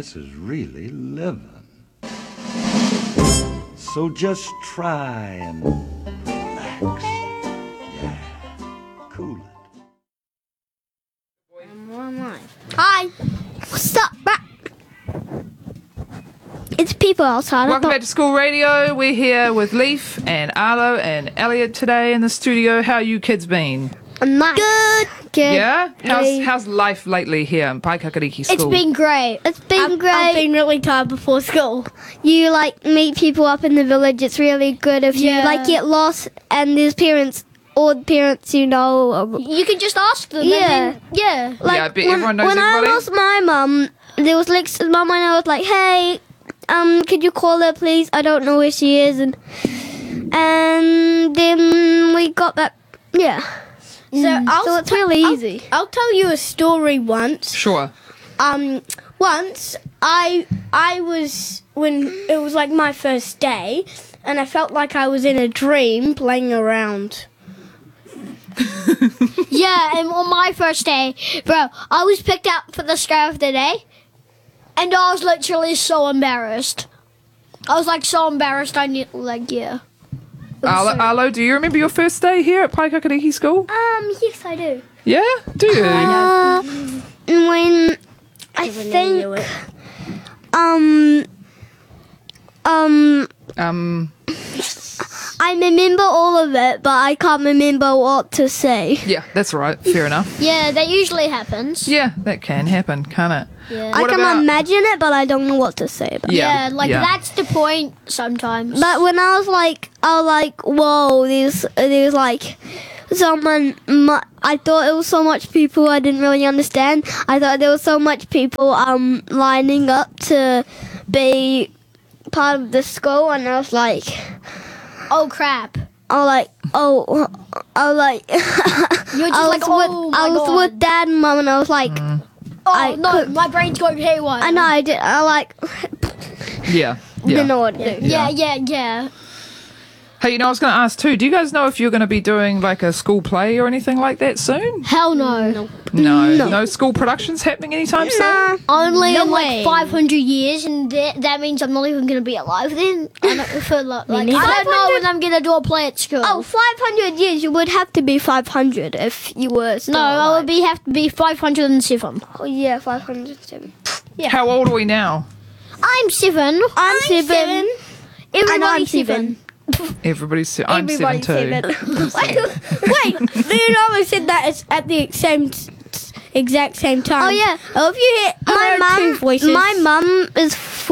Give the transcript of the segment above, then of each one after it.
this is really living. So just try and relax. Yeah, cool it. Hi. What's up, It's people outside. Welcome back to School Radio. We're here with Leaf and Arlo and Elliot today in the studio. How you kids been? Nice. Good. Yeah? How's life lately here in Paikakariki School? It's been great. It's been great. I've been really tired before school. You meet people up in the village. It's really good if you get lost and there's parents. All the parents, you can just ask them. Yeah. Yeah, I bet everyone knows when everybody. I lost my mum, there was Lex's mum and I was like, hey, could you call her please? I don't know where she is. And then we got that, yeah. So it's really easy. I'll tell you a story once. Sure. Once I was, when it was like my first day, and I felt like I was in a dream playing around. Yeah, and on my first day, bro, I was picked out for the scout of the day, and I was literally so embarrassed. I was so embarrassed. Yeah. Arlo, do you remember your first day here at Paikakariki School? Yes, I do. Yeah? Do you? When I think, I remember all of it, but I can't remember what to say. Yeah, that's right. Fair enough. Yeah, that usually happens. Yeah, that can happen, can't it? Yeah. I can imagine it, but I don't know what to say about it. Yeah, that's the point sometimes. But when I was whoa, there's someone. I thought it was so much people I didn't really understand. I thought there was so much people lining up to be part of the school, and I was like, oh crap. I was You're just I was with Dad and Mum, and I was like, my brain's going haywire. I know I did. Yeah. Didn't know what to do. Yeah. Hey, I was going to ask too, do you guys know if you're going to be doing a school play or anything like that soon? Hell no. No school productions happening anytime soon? Only in 500 years, and that means I'm not even going to be alive then. I don't know when I'm going to do a play at school. 500 years, you would have to be 500 if you were still I alive. would have to be 507. Oh, yeah, 507. Yeah. How old are we now? I'm 7. I'm 7. Everybody's 7. I'm 7 too. Wait, do you know I said that it's at the exact same time? Oh, yeah. Oh, if you hear two voices. My mum is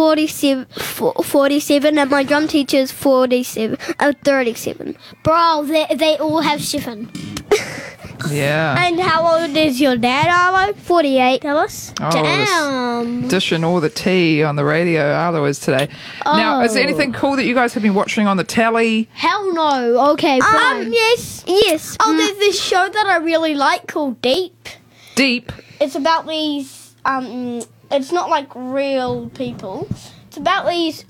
47 and my drum teacher is 37. Bro, they all have 7. Yeah. And how old is your dad, Arlo? 48. Tell us. Oh, Damn. dishing all the tea on the radio, Arlo is today. Now, is there anything cool that you guys have been watching on the telly? Hell no. Okay, fine. Yes. Oh, there's this show that I really like called Deep. Deep. It's about these, it's not real people. It's about these,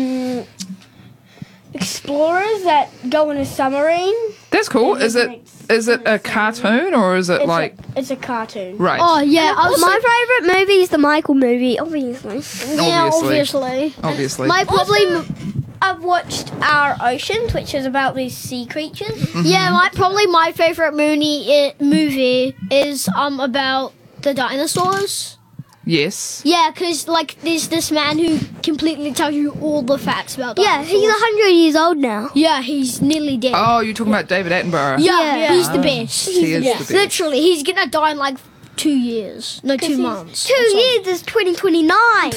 explorers that go in a submarine. That's cool. Is it a cartoon or is it It's a cartoon. Right. Oh, yeah. My favourite movie is the Michael movie, obviously. Yeah, Obviously. obviously. I've watched Our Oceans, which is about these sea creatures. Yeah, my favorite movie is about the dinosaurs. Yes. Yeah, because there's this man who completely tells you all the facts about dinosaurs. Yeah, he's 100 years old now. Yeah, he's nearly dead. Oh, you're talking about David Attenborough. Yeah, he's the best. He is the best. Literally, he's gonna die in 2 years. No, 2 months. 2 years is 2029.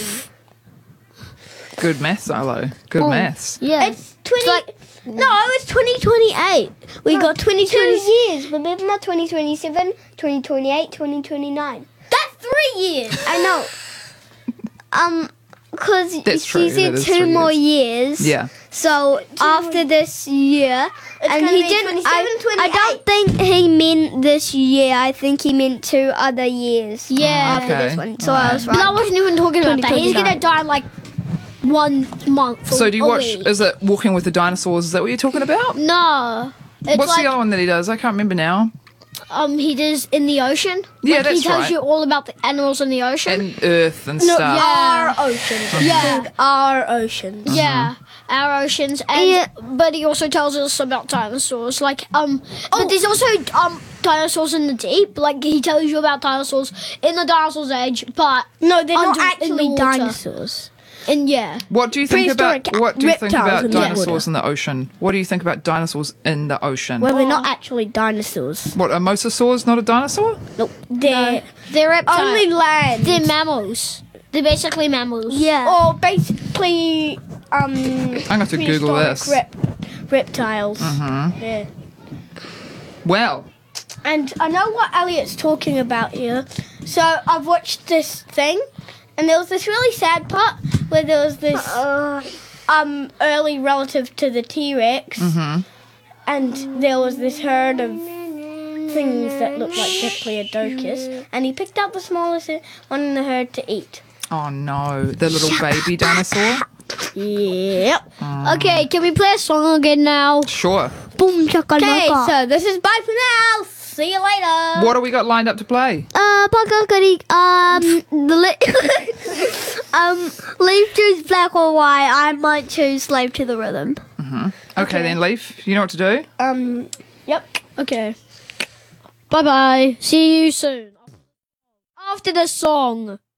Good maths, Arlo. Good maths. Yeah. It's 2028. We got 2020. 2 years. Remember 2027, 2028, 2029. That's 3 years. I know. Because That's true, he said that is 2 3 more years. years. Yeah. So after this year, and gonna he be didn't. 27, I don't think he meant this year. I think he meant 2 other years. Yeah. After Okay. this one, so I was But I right. wasn't even talking about that. He's 2029. gonna die in 1 month. So do you a watch, week. is it Walking with the Dinosaurs? Is that what you're talking about? No. It's What's the other one that he does? I can't remember now. he does in the ocean. Yeah, Like, that's he tells right. you all about the animals in the ocean. And Earth and stuff. yeah. Our oceans. Yeah. Our oceans. Yeah, our oceans, and but he also tells us about dinosaurs. Like, but there's also dinosaurs in the deep. Like, he tells you about dinosaurs in the dinosaurs age, but No, they're not in the actually water. dinosaurs. And yeah, What do you think about Prehistoric reptiles in the dinosaurs in the ocean? What do you think about dinosaurs in the ocean? Well, they're not actually dinosaurs. What, a mosasaur's not a dinosaur? Nope. They're they're reptiles. only land. They're mammals. They're basically mammals. Yeah. Or basically, I'm going to have to Google this. Reptiles. Yeah. Well, And I know what Elliot's talking about here. So I've watched this thing, and there was this really sad part where there was this early relative to the T-Rex, and there was this herd of things that looked like Diplodocus, and he picked out the smallest one in the herd to eat. oh no, the little baby dinosaur? Yep. Okay, can we play a song again now? Sure. Boom Okay, chakalaka. so this is bye for now. See you later. What do we got lined up to play? Leaf choose black or white. I might choose slave to the rhythm. Okay, then, Leaf, you know what to do? Yep. Okay. Bye bye. See you soon. After the song.